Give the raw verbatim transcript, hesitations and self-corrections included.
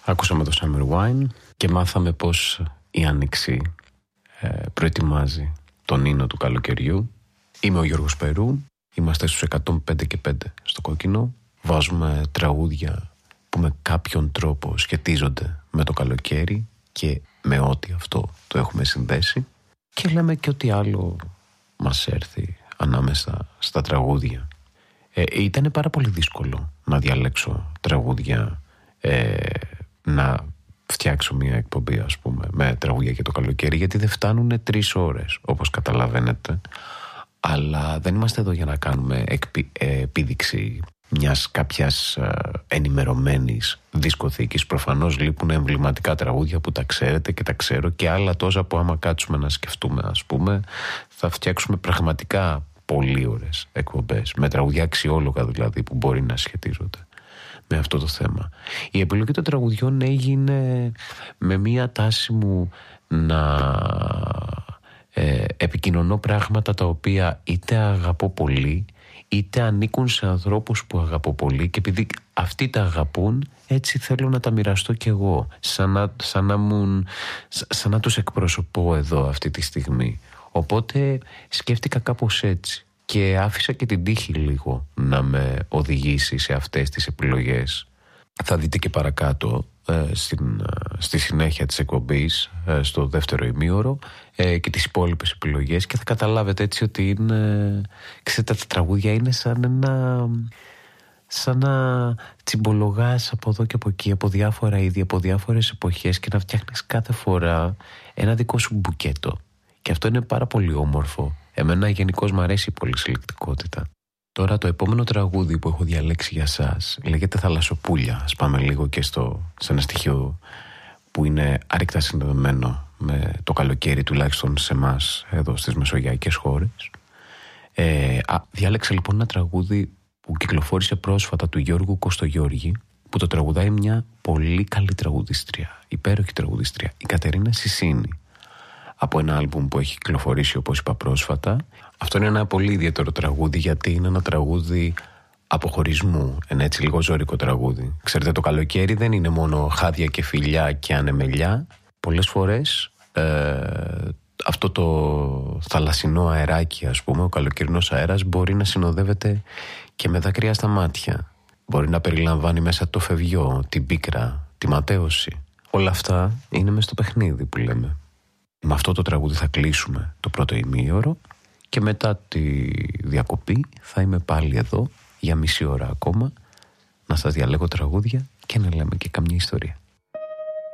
Ακούσαμε το Summer Wine και μάθαμε πως η Άνοιξη ε, προετοιμάζει τον ίνο του καλοκαιριού. Είμαι ο Γιώργος Περού, είμαστε στους εκατόν πέντε και πέντε στο Κόκκινο. Βάζουμε τραγούδια που με κάποιον τρόπο σχετίζονται με το καλοκαίρι και με ό,τι αυτό το έχουμε συνδέσει. Και λέμε και ό,τι άλλο μας έρθει ανάμεσα στα τραγούδια. Ε, ήταν πάρα πολύ δύσκολο να διαλέξω τραγούδια, ε, να φτιάξω μια εκπομπή, ας πούμε, με τραγούδια για το καλοκαίρι, γιατί δεν φτάνουν τρεις ώρες, όπως καταλαβαίνετε. Αλλά δεν είμαστε εδώ για να κάνουμε εκπι, ε, επίδειξη μιας κάποιας ε, ενημερωμένης δισκοθήκης. Προφανώς λείπουν εμβληματικά τραγούδια που τα ξέρετε και τα ξέρω, και άλλα τόσα που άμα κάτσουμε να σκεφτούμε, ας πούμε, θα φτιάξουμε πραγματικά πολύ ώρες εκπομπές, με τραγουδιά αξιόλογα δηλαδή, που μπορεί να σχετίζονται με αυτό το θέμα. Η επιλογή των τραγουδιών έγινε με μία τάση μου να ε, επικοινωνώ πράγματα τα οποία είτε αγαπώ πολύ, είτε ανήκουν σε ανθρώπους που αγαπώ πολύ, και επειδή αυτοί τα αγαπούν, έτσι θέλω να τα μοιραστώ κι εγώ, σαν να, σαν να, μου, σαν να τους εκπροσωπώ εδώ αυτή τη στιγμή. Οπότε σκέφτηκα κάπως έτσι και άφησα και την τύχη λίγο να με οδηγήσει σε αυτές τις επιλογές. Θα δείτε και παρακάτω ε, στην, στη συνέχεια της εκπομπής, ε, στο δεύτερο ημίωρο, ε, και τις υπόλοιπες επιλογές, και θα καταλάβετε έτσι ότι είναι, ξέρετε, τα τραγούδια είναι σαν ένα, σαν να τσιμπολογάς από εδώ και από εκεί, από διάφορα είδη, από διάφορες εποχές, και να φτιάχνεις κάθε φορά ένα δικό σου μπουκέτο. Και αυτό είναι πάρα πολύ όμορφο. Εμένα γενικώς μου αρέσει η πολυσυλλεκτικότητα. Τώρα το επόμενο τραγούδι που έχω διαλέξει για σας λέγεται Θαλασσοπούλια. Ας πάμε λίγο και στο, σε ένα στοιχείο που είναι άρρηκτα συνδεδεμένο με το καλοκαίρι, τουλάχιστον σε εμάς εδώ στις μεσογειακές χώρες. Ε, α, διάλεξα λοιπόν ένα τραγούδι που κυκλοφόρησε πρόσφατα, του Γιώργου Κωστογιώργη, που το τραγουδάει μια πολύ καλή τραγουδίστρια, υπέροχη τραγουδίστρια, η Κατερίνα Σισίνη, από ένα άλμπουμ που έχει κυκλοφορήσει, όπως είπα, πρόσφατα. Αυτό είναι ένα πολύ ιδιαίτερο τραγούδι, γιατί είναι ένα τραγούδι αποχωρισμού, ένα έτσι λίγο ζώρικο τραγούδι. Ξέρετε, το καλοκαίρι δεν είναι μόνο χάδια και φιλιά και ανεμελιά. Πολλές φορές ε, αυτό το θαλασσινό αεράκι, ας πούμε, ο καλοκαιρινός αέρας, μπορεί να συνοδεύεται και με δάκρυα στα μάτια. Μπορεί να περιλαμβάνει μέσα το φευγιό, την πίκρα, τη ματέωση. Όλα αυτά είναι μες στο παιχνίδι που λέμε. Με αυτό το τραγούδι θα κλείσουμε το πρώτο ημίωρο, και μετά τη διακοπή θα είμαι πάλι εδώ για μισή ώρα ακόμα να σας διαλέγω τραγούδια και να λέμε και καμιά ιστορία.